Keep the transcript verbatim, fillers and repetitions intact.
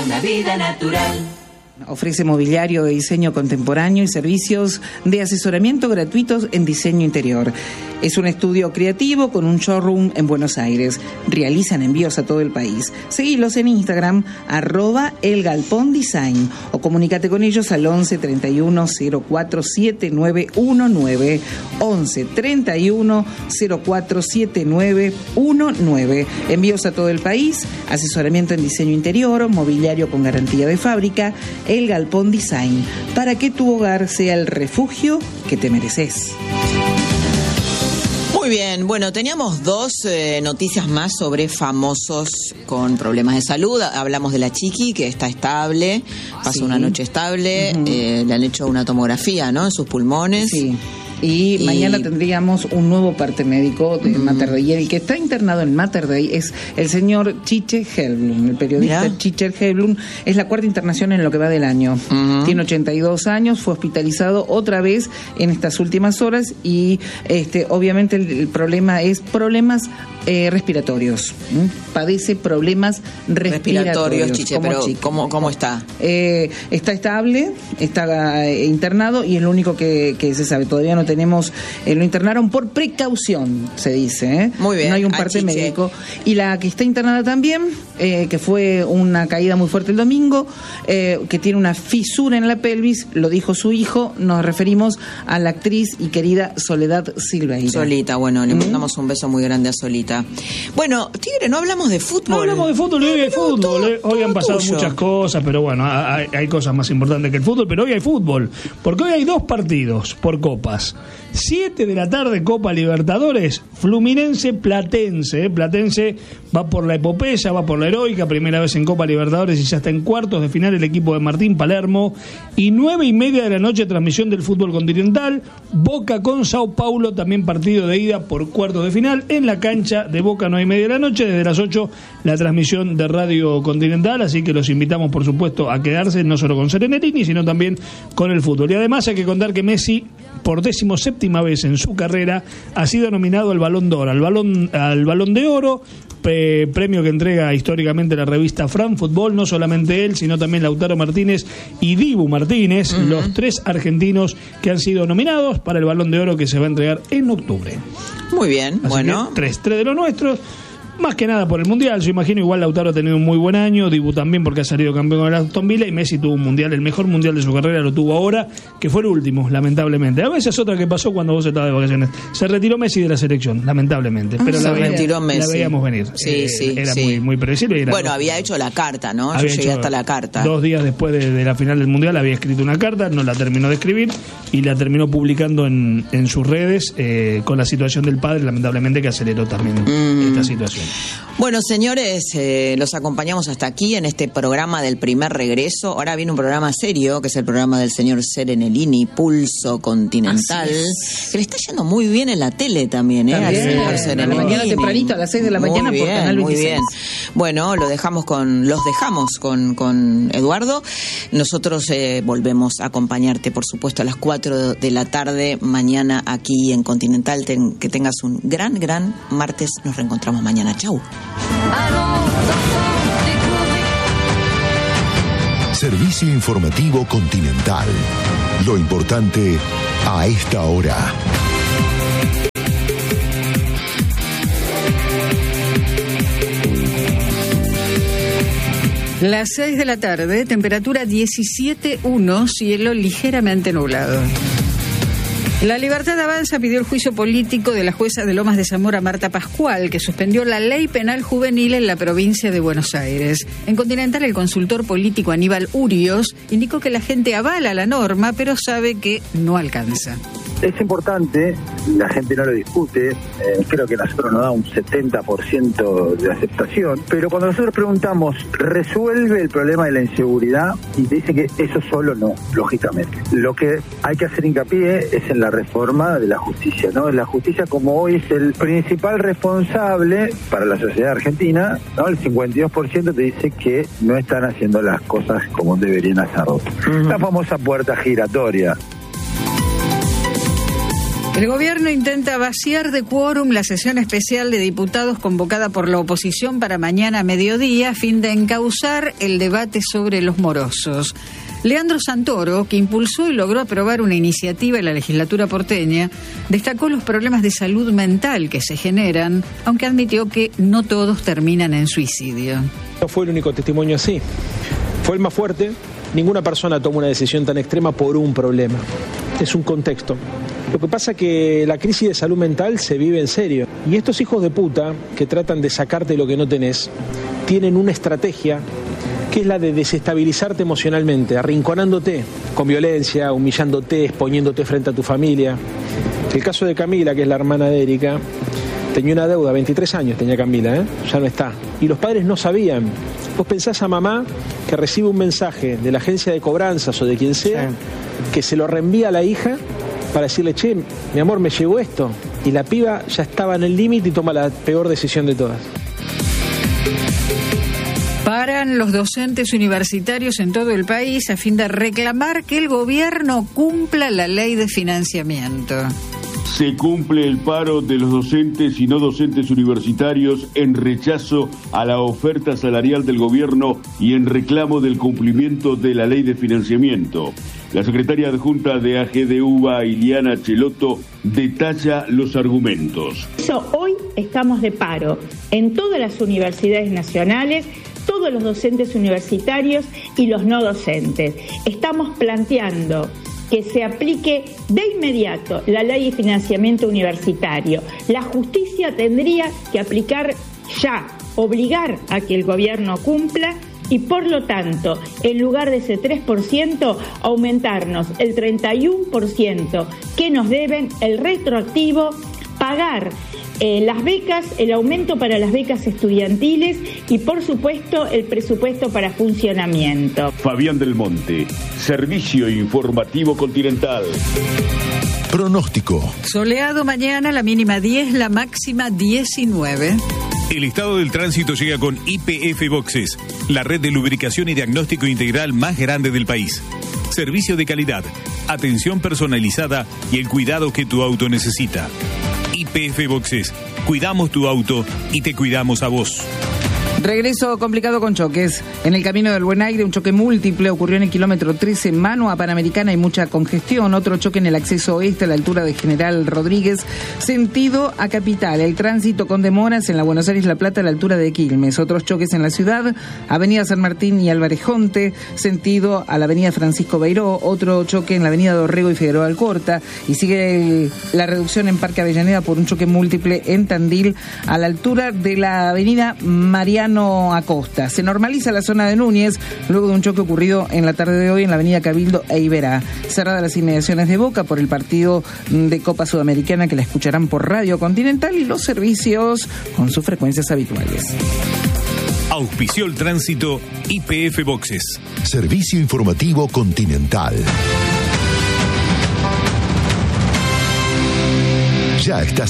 Una vida natural. Ofrece mobiliario de diseño contemporáneo y servicios de asesoramiento gratuitos en diseño interior. Es un estudio creativo con un showroom en Buenos Aires. Realizan envíos a todo el país. Seguilos en Instagram, arroba El Galpón Design, o comunícate con ellos al once treinta y uno cero cuatro siete nueve uno nueve, once treinta y uno cero cuatro siete nueve uno nueve. Envíos a todo el país, asesoramiento en diseño interior, mobiliario con garantía de fábrica. El Galpón Design, para que tu hogar sea el refugio que te mereces. Muy bien, bueno, teníamos dos eh, noticias más sobre famosos con problemas de salud. Hablamos de la Chiqui, que está estable, pasó sí. una noche estable, uh-huh. eh, le han hecho una tomografía, ¿no?, en sus pulmones. Sí. Y, y mañana tendríamos un nuevo parte médico de mm. Mater Dei. El que está internado en Mater Dei es el señor Chiche Helblum, el periodista Mirá. Chiche Helblum. Es la cuarta internación en lo que va del año. Mm-hmm. Tiene ochenta y dos años, fue hospitalizado otra vez en estas últimas horas y este obviamente el, el problema es problemas eh, respiratorios. ¿Mm? Padece problemas respiratorios. Respiratorios, Chiche, pero chica. ¿cómo, ¿cómo está? Eh, está estable, está eh, internado y es lo único que, que se sabe. Todavía no tenemos, eh, lo internaron por precaución, se dice, ¿eh? Muy bien. No hay un parte médico. Y la que está internada también, eh, que fue una caída muy fuerte el domingo, eh, que tiene una fisura en la pelvis, lo dijo su hijo, nos referimos a la actriz y querida Soledad Silveira. Solita, bueno, le mandamos ¿Mm? un beso muy grande a Solita. Bueno, Tigre, no hablamos de fútbol. No hablamos de fútbol, hoy hay fútbol. Todo, hoy todo han pasado tuyo. muchas cosas, pero bueno, hay, hay cosas más importantes que el fútbol, pero hoy hay fútbol, porque hoy hay dos partidos por copas. siete de la tarde, Copa Libertadores, Fluminense Platense. ¿eh? Platense va por la epopeya, va por la heroica, primera vez en Copa Libertadores y ya está en cuartos de final el equipo de Martín Palermo. Y nueve y media de la noche, transmisión del fútbol continental, Boca con Sao Paulo, también partido de ida por cuartos de final en la cancha de Boca, nueve y media de la noche. Desde las ocho, la transmisión de Radio Continental, así que los invitamos, por supuesto, a quedarse no solo con Serenelini, sino también con el fútbol. Y además hay que contar que Messi, por décimo séptima vez en su carrera, ha sido nominado al Balón de Oro, al Balón, al Balón de Oro, eh, premio que entrega históricamente la revista Fran Fútbol. No solamente él, sino también Lautaro Martínez y Dibu Martínez, uh-huh. los tres argentinos que han sido nominados para el Balón de Oro que se va a entregar en octubre. Muy bien, así bueno. Que tres, tres de los nuestros. Más que nada por el Mundial, yo imagino. Igual Lautaro ha tenido un muy buen año, Dibu también porque ha salido campeón con el Aston Villa, y Messi tuvo un Mundial, el mejor Mundial de su carrera lo tuvo ahora, que fue el último, lamentablemente. A veces otra que pasó cuando vos estabas de vacaciones. Se retiró Messi de la selección, lamentablemente. Pero ah, la, se veíamos, retiró Messi. la veíamos venir. Sí, eh, sí, Era sí. Muy, muy predecible. Y era bueno, dos, había hecho la carta, ¿no? Yo llegué hasta la carta. Dos días después de, de la final del Mundial había escrito una carta, no la terminó de escribir y la terminó publicando en, en sus redes eh, con la situación del padre, lamentablemente, que aceleró también mm. esta situación. Bueno, señores, eh, los acompañamos hasta aquí en este programa del primer regreso. Ahora viene un programa serio, que es el programa del señor Serenelini, Pulso Continental, que le está yendo muy bien en la tele también, ¿eh? También, al señor Serenelini. A la mañana tempranito, a las seis de la muy mañana bien, por Canal veintiséis. Muy bien. Bueno, lo dejamos con, los dejamos con, con Eduardo. Nosotros eh, volvemos a acompañarte, por supuesto, a las cuatro de la tarde mañana aquí en Continental. Ten, que tengas un gran, gran martes. Nos reencontramos mañana. Chau. Servicio informativo Continental. Lo importante a esta hora. Las seis de la tarde, temperatura diecisiete punto uno, cielo ligeramente nublado. La Libertad Avanza pidió el juicio político de la jueza de Lomas de Zamora, Marta Pascual, que suspendió la ley penal juvenil en la provincia de Buenos Aires. En Continental, el consultor político Aníbal Urios indicó que la gente avala la norma, pero sabe que no alcanza. Es importante, la gente no lo discute, eh, creo que nosotros nos da un setenta por ciento de aceptación, pero cuando nosotros preguntamos, ¿resuelve el problema de la inseguridad? Y dice que eso solo no, lógicamente. Lo que hay que hacer hincapié es en la reforma de la justicia, ¿no? La justicia, como hoy es el principal responsable para la sociedad argentina, ¿no? El cincuenta y dos por ciento te dice que no están haciendo las cosas como deberían hacerlo. Uh-huh. La famosa puerta giratoria. El gobierno intenta vaciar de quórum la sesión especial de diputados convocada por la oposición para mañana a mediodía a fin de encauzar el debate sobre los morosos. Leandro Santoro, que impulsó y logró aprobar una iniciativa en la legislatura porteña, destacó los problemas de salud mental que se generan, aunque admitió que no todos terminan en suicidio. No fue el único testimonio así. Fue el más fuerte. Ninguna persona toma una decisión tan extrema por un problema. Es un contexto. Lo que pasa es que la crisis de salud mental se vive en serio. Y estos hijos de puta que tratan de sacarte lo que no tenés, tienen una estrategia que es la de desestabilizarte emocionalmente, arrinconándote con violencia, humillándote, exponiéndote frente a tu familia. El caso de Camila, que es la hermana de Erika, tenía una deuda, veintitrés años tenía Camila, ¿eh? Ya no está. Y los padres no sabían. Vos pensás a mamá que recibe un mensaje de la agencia de cobranzas o de quien sea, sí, que se lo reenvía a la hija para decirle, che, mi amor, me llegó esto. Y la piba ya estaba en el límite y toma la peor decisión de todas. Paran los docentes universitarios en todo el país a fin de reclamar que el gobierno cumpla la ley de financiamiento. Se cumple el paro de los docentes y no docentes universitarios en rechazo a la oferta salarial del gobierno y en reclamo del cumplimiento de la ley de financiamiento. La secretaria adjunta de A G D U B A, Iliana Chelotto, detalla los argumentos. Eso, hoy estamos de paro en todas las universidades nacionales, todos los docentes universitarios y los no docentes. Estamos planteando que se aplique de inmediato la ley de financiamiento universitario. La justicia tendría que aplicar ya, obligar a que el gobierno cumpla y por lo tanto, en lugar de ese tres por ciento, aumentarnos el treinta y uno por ciento que nos deben, el retroactivo, pagar eh, las becas, el aumento para las becas estudiantiles y por supuesto el presupuesto para funcionamiento. Fabián del Monte, Servicio Informativo Continental. Pronóstico. Soleado mañana, la mínima diez, la máxima diecinueve. El estado del tránsito llega con I P F Boxes, la red de lubricación y diagnóstico integral más grande del país. Servicio de calidad, atención personalizada y el cuidado que tu auto necesita. I P F Boxes, cuidamos tu auto y te cuidamos a vos. Regreso complicado con choques. En el camino del Buen Aire, un choque múltiple ocurrió en el kilómetro trece, mano a Panamericana, hay mucha congestión. Otro choque en el acceso oeste a la altura de General Rodríguez, sentido a Capital. El tránsito con demoras en la Buenos Aires La Plata a la altura de Quilmes. Otros choques en la ciudad, Avenida San Martín y Álvarez Jonte, sentido a la Avenida Francisco Beiró. Otro choque en la Avenida Dorrego y Figueroa Alcorta. Y sigue el, la reducción en Parque Avellaneda por un choque múltiple en Tandil a la altura de la Avenida Mariano Acosta. Se normaliza la zona de Núñez luego de un choque ocurrido en la tarde de hoy en la avenida Cabildo e Iberá. Cerradas las inmediaciones de Boca por el partido de Copa Sudamericana que la escucharán por Radio Continental y los servicios con sus frecuencias habituales. Auspició el tránsito I P F Boxes. Servicio Informativo Continental. Ya estás